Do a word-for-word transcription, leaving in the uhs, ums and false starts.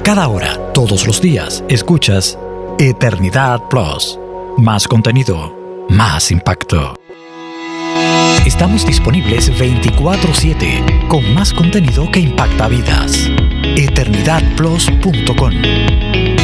cada hora, todos los días, escuchas Eternidad Plus. Más contenido, más impacto. Estamos disponibles veinticuatro siete con más contenido que impacta vidas. eternidad plus punto com